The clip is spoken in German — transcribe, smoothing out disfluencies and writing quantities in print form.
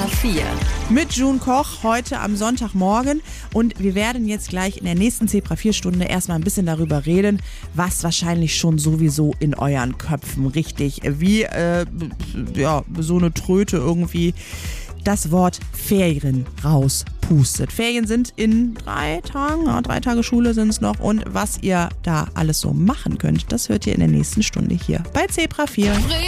Zebra 4. Mit June Koch heute am Sonntagmorgen und wir werden jetzt gleich in der nächsten Zebra 4 Stunde erstmal ein bisschen darüber reden, was wahrscheinlich schon sowieso in euren Köpfen richtig wie so eine Tröte irgendwie das Wort Ferien rauspustet. Ferien sind in 3 Tagen, 3 Tage Schule sind es noch und was ihr da alles so machen könnt, das hört ihr in der nächsten Stunde hier bei Zebra 4.